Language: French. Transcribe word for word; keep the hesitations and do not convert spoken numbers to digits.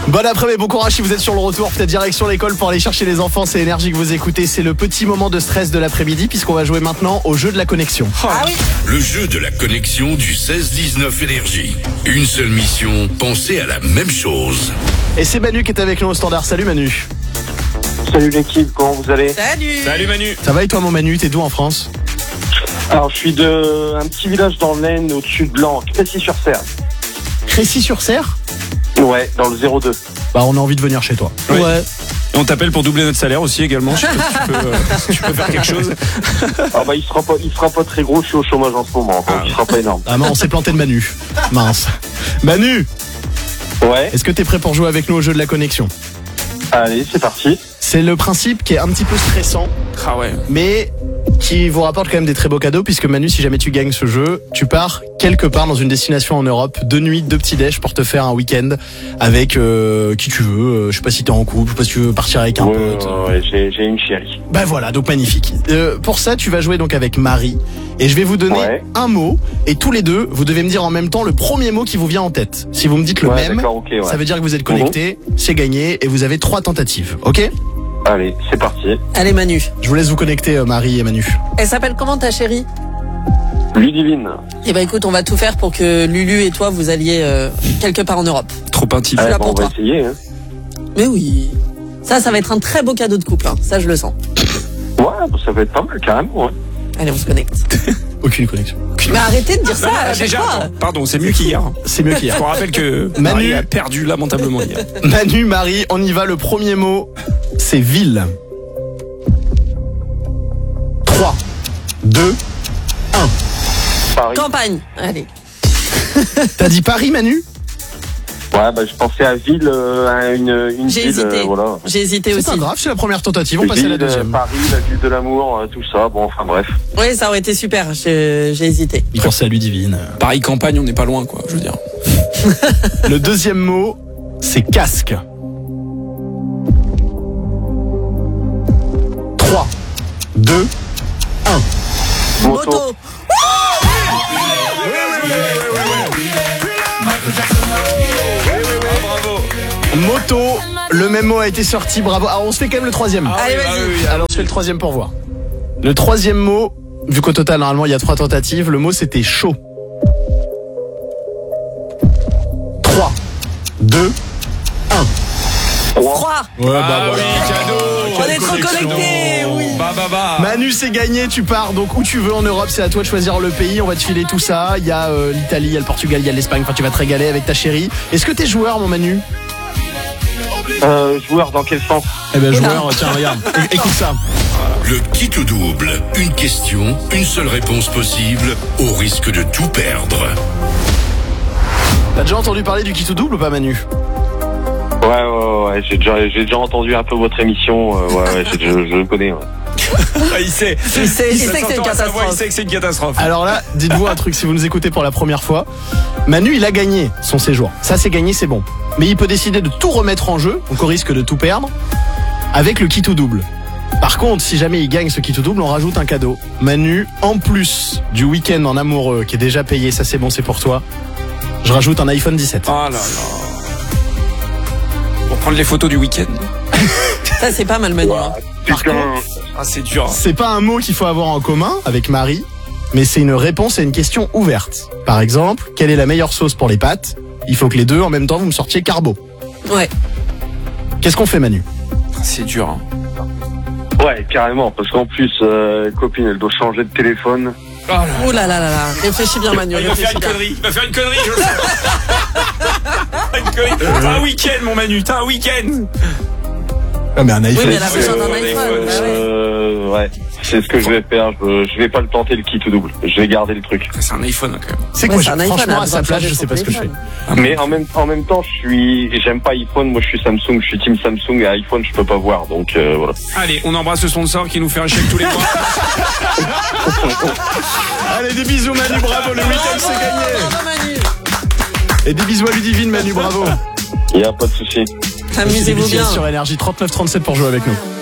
Bon après-midi, bon courage si vous êtes sur le retour, peut-être direction l'école pour aller chercher les enfants, c'est Énergie que vous écoutez, c'est le petit moment de stress de l'après-midi puisqu'on va jouer maintenant au jeu de la connexion. Ah oui. Le jeu de la connexion du seize dix-neuf Énergie. Une seule mission, penser à la même chose. Et c'est Manu qui est avec nous au standard, salut Manu. Salut l'équipe, comment vous allez? Salut. Salut Manu. Ça va et toi mon Manu, t'es d'où en France? Alors je suis de un petit village dans l'Aisne au-dessus de Lens, Crécy-sur-Serre. Crécy-sur-Serre? Ouais, dans le zéro deux. Bah on a envie de venir chez toi. Ouais. Et on t'appelle pour doubler notre salaire aussi également. Je sais pas si tu peux, euh, si tu peux faire quelque chose. Ah bah il sera pas, il sera pas très gros, je suis au chômage en ce moment, donc Ah. il sera pas énorme. Ah mais on s'est planté de Manu. Mince. Manu, Ouais, est-ce que t'es prêt pour jouer avec nous au jeu de la connexion? allez, c'est parti. C'est le principe qui est un petit peu stressant, Ah ouais. mais qui vous rapporte quand même des très beaux cadeaux, puisque Manu, si jamais tu gagnes ce jeu, tu pars quelque part dans une destination en Europe, deux nuits, deux petits déj pour te faire un week-end avec euh, qui tu veux. Euh, je sais pas si t'es en couple, je sais pas si tu veux partir avec un Ouais, pote. ouais, ouais, j'ai, j'ai une chérie. Bah voilà, donc magnifique. Euh, pour ça, tu vas jouer donc avec Marie, et je vais vous donner Ouais. un mot, et tous les deux, vous devez me dire en même temps le premier mot qui vous vient en tête. Si vous me dites le Ouais, même, d'accord, ok, ouais. ça veut dire que vous êtes connectés, c'est gagné, et vous avez trois tentatives, ok? Allez, c'est parti. Allez Manu. Je vous laisse vous connecter, euh, Marie et Manu. Elle s'appelle comment ta chérie? Ludivine. Eh ben écoute, on va tout faire pour que Lulu et toi vous alliez euh, quelque part en Europe. Trop intime. là Allez, pour bon, on va toi. essayer. Hein. Mais oui. Ça, ça va être un très beau cadeau de couple. Hein. Ça, je le sens. Ouais, bah, ça va être pas mal, carrément. Ouais. Allez, on se connecte. Aucune connexion. Mais arrêtez de dire ça à chaque Déjà, fois. attends, pardon, c'est mieux qu'hier. C'est mieux qu'hier. Je vous rappelle que Manu- Marie a perdu lamentablement hier. Manu, Marie, on y va. Le premier mot, c'est ville. trois, deux, un. Paris. Campagne. Allez. T'as dit Paris, Manu? Ouais, bah je pensais à ville, euh, à une, une J'ai ville, hésité. euh, voilà. J'ai hésité C'est aussi. pas grave, c'est la première tentative, on passe à la Ville, euh, deuxième. Paris, la ville de l'amour, euh, tout ça. Bon, enfin bref. Oui, ça aurait été super. J'ai j'ai hésité. Il pensait à Ludivine. Paris campagne, on n'est pas loin quoi, je veux dire. Le deuxième mot, c'est casque. trois, deux, un. Moto. Moto. Moto, le même mot a été sorti, bravo. Alors on se fait quand même le troisième. Allez, vas-y. Alors on se fait le troisième pour voir. Le troisième mot, vu qu'au total normalement il y a trois tentatives, le mot c'était chaud. trois, deux, un. Froid. Ouais, bah Ah voilà. oui, cadeau. On est trop connectés. Oui. Bah bah bah. Manu, c'est gagné, tu pars donc où tu veux en Europe, c'est à toi de choisir le pays, on va te filer tout ça. Il y a euh, l'Italie, il y a le Portugal, il y a l'Espagne, enfin tu vas te régaler avec ta chérie. Est-ce que t'es joueur mon Manu? Euh, joueur dans quel sens? Eh ben joueur, tiens regarde, É- écoute ça. Le kit ou double. Une question, une seule réponse possible, au risque de tout perdre. T'as déjà entendu parler du kit ou double ou pas Manu? Ouais, ouais, ouais, j'ai déjà, j'ai déjà entendu un peu votre émission. Euh, ouais, ouais, j'ai- je, je le connais. Ouais. Ah, il sait. Il sait, il Ça sait que c'est une s'entend à sa voix, catastrophe. Il sait que c'est une catastrophe. Alors là, dites-vous un truc, si vous nous écoutez pour la première fois, Manu il a gagné son séjour. Ça c'est gagné, c'est bon. Mais il peut décider de tout remettre en jeu, donc au risque de tout perdre, avec le kit ou double. Par contre, si jamais il gagne ce kit ou double, on rajoute un cadeau. Manu, en plus du week-end en amoureux qui est déjà payé, ça c'est bon, c'est pour toi, je rajoute un iPhone dix-sept. Oh là là. Pour prendre les photos du week-end. Ça, c'est pas mal, Manu. hein. Par Putain. contre, Ah c'est dur. c'est pas un mot qu'il faut avoir en commun avec Marie, mais c'est une réponse à une question ouverte. Par exemple, quelle est la meilleure sauce pour les pâtes? Il faut que les deux, en même temps, vous me sortiez carbo. Ouais. Qu'est-ce qu'on fait, Manu? C'est dur. Hein. Ouais, carrément, parce qu'en plus, euh, copine, elle doit changer de téléphone. Oh là. Ouh là là là là. Réfléchis bien, Manu. Il va faire Réfléchis une bien. connerie. Il va faire une connerie. Je le sens. Une connerie. T'as un week-end mon Manu. T'as un week-end. Ah mais un Oui, iPhone. mais elle a besoin d'un Ouais, iPhone. ouais, bah ouais. Euh, ouais, c'est ce que je vais faire. Je, je vais pas le tenter le kit ou double. Je vais garder le truc. C'est un iPhone hein, quand même. C'est Ouais, quoi, c'est je- un iPhone, franchement, elle a à sa besoin de place, je changer sais son pas ce que je fais. téléphone. Mais en même, en même temps, je suis, j'aime pas iPhone. Moi, je suis Samsung. Je suis team Samsung et iPhone, je peux pas voir. Donc euh, voilà. Allez, on embrasse le sponsor qui nous fait un chèque tous les mois. Allez, des bisous, Manu, bravo, le week-end, c'est gagné. Bravo, Manu. Et des bisous à Ludivine, Manu, bravo. Y a pas de souci. Amusez-vous bien. Sur Énergie trente-neuf trente-sept pour jouer avec nous.